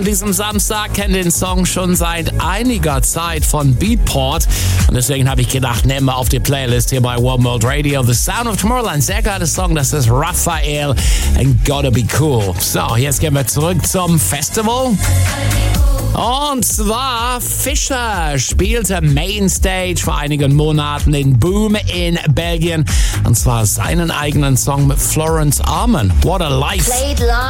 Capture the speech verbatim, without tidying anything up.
Diesem Samstag kennt den Song schon seit einiger Zeit von Beatport und deswegen habe ich gedacht, nehmen wir auf die Playlist hier bei One World Radio. The Sound of Tomorrowland, sehr geiler Song, das ist Raphael and Gotta Be Cool. So, jetzt gehen wir zurück zum Festival. Und zwar Fischer spielte Mainstage vor einigen Monaten in Boom in Belgien und zwar seinen eigenen Song mit Florence Arman. What a Life.